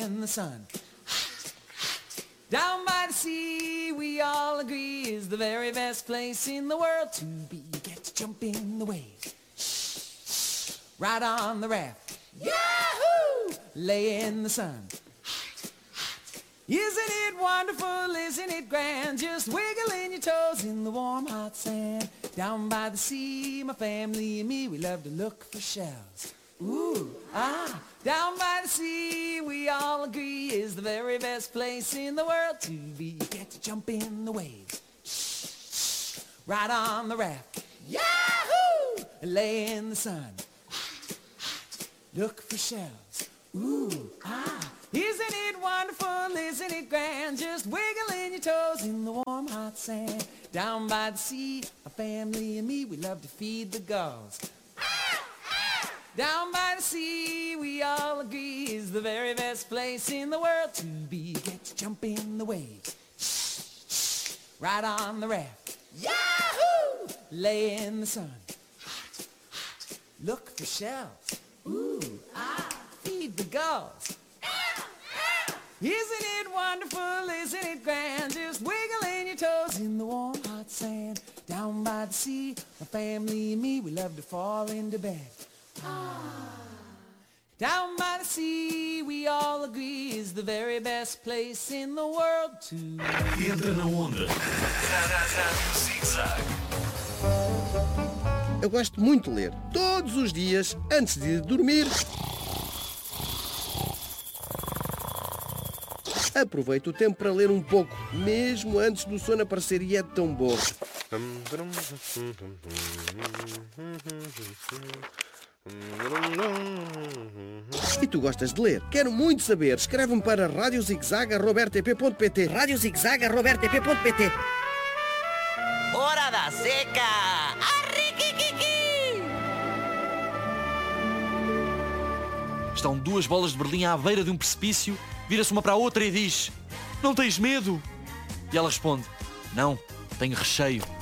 in the sun. Down by the sea, we all agree, is the very best place in the world to be. You get to jump in the waves, ride on the raft, yahoo! Lay in the sun. Isn't it wonderful, isn't it grand, just wiggling your toes in the warm hot sand. Down by the sea, my family and me, we love to look for shells. Ooh, ah, down by the sea, we all agree, is the very best place in the world to be. You get to jump in the waves, ride on the raft, yahoo! Lay in the sun, look for shells. Ooh, ah, isn't it wonderful, isn't it grand, just wiggling your toes in the warm hot sand. Down by the sea, my family and me, we love to feed the gulls. Down by the sea, we all agree, is the very best place in the world to be. Get to jump in the waves, ride on the raft, yahoo! Lay in the sun, look for shells. Ooh, ah, feed the gulls. Isn't it wonderful, isn't it grand, just wiggling your toes in the warm hot sand. Down by the sea, my family and me, we love to fall into bed. Down by the sea, we all agree, is the very best place in the world to... Entra na onda. Zig-Zag. Eu gosto muito de ler. Todos os dias, antes de dormir, aproveito o tempo para ler um pouco, mesmo antes do sono aparecer, e é tão bom. E tu gostas de ler? Quero muito saber. Escreve-me para radiozigzag@rtp.pt. radiozigzag@rtp.pt. Hora da seca! Arriquiquiqui! Estão duas bolas de Berlim à beira de um precipício, vira-se uma para a outra e diz: "Não tens medo?" E ela responde: "Não, tenho recheio."